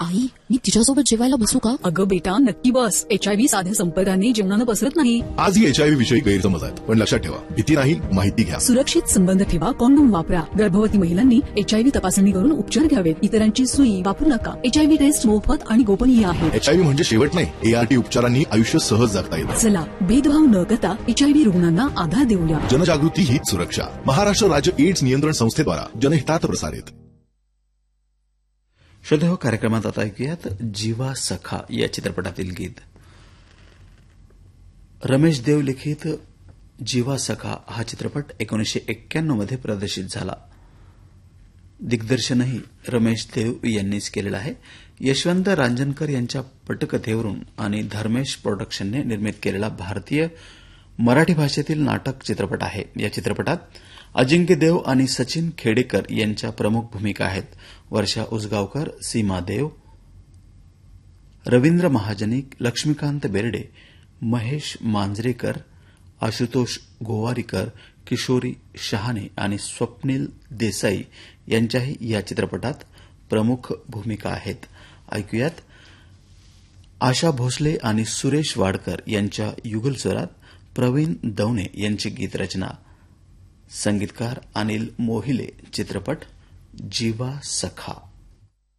आई, मी तिच्यासोबत जेवायला बसू का? अगं बेटा, नक्की बस. HIV साध्या संपर्काने जेवणानं पसरत नाही. आजही HIV विषयी गैरसमज आहेत, पण लक्षात ठेवा, भीती नाही, माहिती घ्या. सुरक्षित संबंध ठेवा, कॉन्डोम वापरा. गर्भवती महिलांनी HIV तपासणी करून उपचार घ्यावेत. इतरांची सुई वापरू नका. HIV टेस्ट मोफत आणि गोपनीय आहे. HIV म्हणजे शेवट नाही, ART उपचारांनी आयुष्य सहज जगता येईल. चला, भेदभाव न करता HIV रुग्णांना आधार देऊया. जनजागृती हीच सुरक्षा. महाराष्ट्र राज्य एड्स नियंत्रण संस्थेद्वारा जनहितात प्रसारित. श्रोते, कार्यक्रमात आता ऐकूयात जीवा सखा या चित्रपटातील गीत. रमेश देव लिखित जीवा सखा हा चित्रपट 1991 मध्ये प्रदर्शित झाला. दिग्दर्शनही रमेश देव यांनीच केलेलं आहे. यशवंत रांजणकर यांच्या पटकथेवरून आणि धर्मेश प्रोडक्शनने निर्मित केलेला भारतीय मराठी भाषेतील नाटक चित्रपट आहे. या चित्रपटात अजिंक्य देव आणि सचिन खेडेकर यांच्या प्रमुख भूमिका आहेत. वर्षा उसगावकर, सीमा देव, रवींद्र महाजनिक, लक्ष्मीकांत बेर्डे, महेश मांजरेकर, आशुतोष गोवारीकर, किशोरी शहाणे आणि स्वप्नील देसाई यांच्याही या चित्रपटात प्रमुख भूमिका आहेत. ऐकूयात आशा भोसले आणि सुरेश वाडकर यांच्या युगलस्वरात प्रवीण दवणे यांची गीतरचना. संगीतकार अनिल मोहिले. चित्रपट जीवा सखा.